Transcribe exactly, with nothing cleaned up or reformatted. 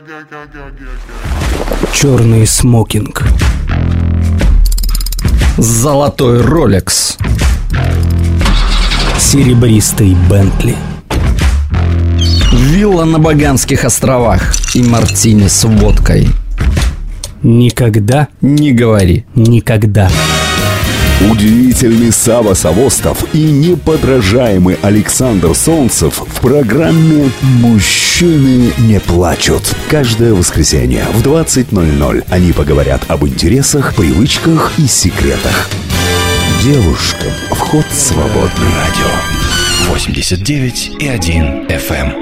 Черный смокинг, золотой Ролекс, серебристый Бентли, вилла на Багамских островах и мартини с водкой. Никогда не говори никогда. Удивительный Сава Савостов и неподражаемый Александр Солнцев в программе «Мужчины не плачут». Каждое воскресенье в двадцать ноль ноль они поговорят об интересах, привычках и секретах. Девушкам вход свободный. Радио восемьдесят девять и один эф эм.